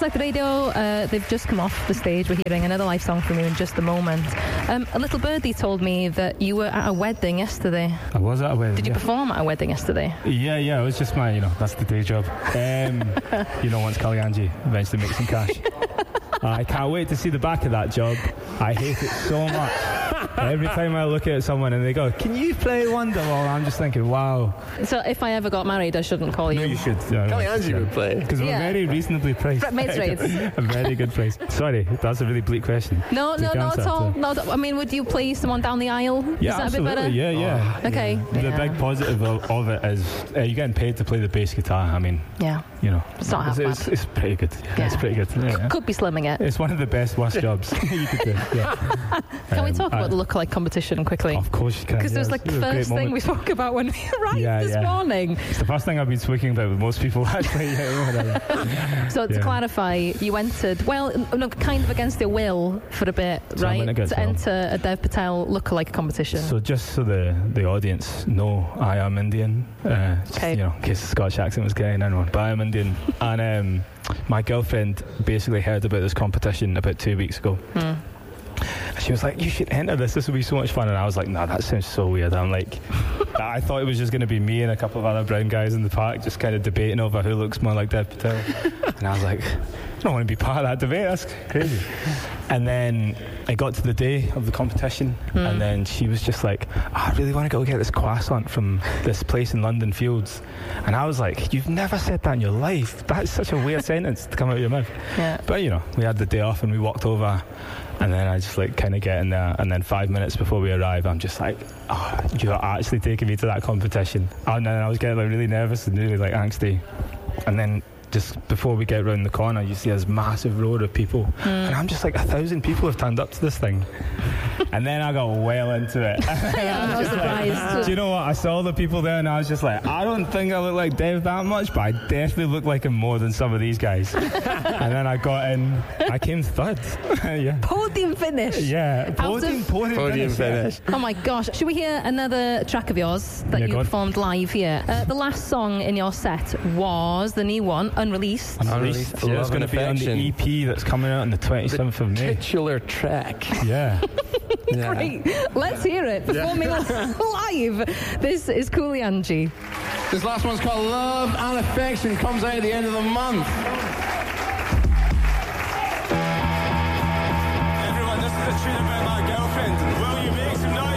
Like the Radio, they've just come off the stage. We're hearing another live song from you in just a moment. A little birdie told me that you were at a wedding yesterday. I was at a wedding. Did you perform at a wedding yesterday? Yeah, it was just my, that's the day job. Once Kalyanji eventually makes some cash. I can't wait to see the back of that job. I hate it so much. Every time I look at someone and they go, "Can you play Wonderwall?" I'm just thinking, wow. So if I ever got married, I shouldn't call you. No, you should. Kalyanji would play. Because we're very reasonably priced. Mates rates. A very good price. Sorry, that's a really bleak question. No, not at all. I mean, would you play someone down the aisle? Yeah, is that absolutely. A bit better? Yeah. Okay. The big positive of it is you're getting paid to play the bass guitar. I mean, it's not half bad. It's pretty good. Yeah. It's pretty good. Yeah. Could be slimming it. It's one of the best worst jobs you could do. Yeah. Can we talk about the lookalike competition quickly? Of course you can. Because it was like the first thing we spoke about when we arrived this morning. It's the first thing I've been speaking about with most people, actually. So to clarify, you entered, kind of against your will for a bit, right? To enter a Dev Patel lookalike competition. So just so the audience know, I am Indian. In case the Scottish accent was getting in one. But I am Indian. And my girlfriend basically heard about this competition about 2 weeks ago. She was like, "You should enter this. This will be so much fun." And I was like, "Nah, that sounds so weird." I'm like, I thought it was just going to be me and a couple of other brown guys in the park just kind of debating over who looks more like Dev Patel. And I was like, I don't want to be part of that debate. That's crazy. And then I got to the day of the competition, and then she was just like, I really want to go get this croissant from this place in London Fields. And I was like, you've never said that in your life. That's such a weird sentence to come out of your mouth. Yeah. But, we had the day off and we walked over, and then I just kind of get in there, and then 5 minutes before we arrive, I'm just like, you're actually taking me to that competition. And then I was getting really nervous and really angsty. And then just before we get round the corner, you see this massive row of people, and I'm just like, 1,000 people have turned up to this thing. And then I got well into it. I'm not surprised. Do you know what? I saw the people there, and I was just like, I don't think I look like Dev that much, but I definitely look like him more than some of these guys. And then I got in. I came third. Yeah. Podium finish. Yeah. Podium finish. Oh my gosh! Should we hear another track of yours that you performed live here? The last song in your set was the new one, Unreleased. Unreleased. Yeah, it's going to be on the EP that's coming out on the 27th of May. Titular track. Yeah. Great. Let's hear it. Performing live. This is Kalyanji. This last one's called Love and Affection. Comes out at the end of the month.